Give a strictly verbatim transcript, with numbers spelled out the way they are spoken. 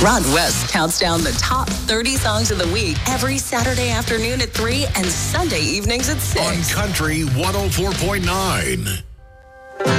Rod West counts down the top thirty songs of the week every Saturday afternoon at three and Sunday evenings at six. On Country one oh four point nine.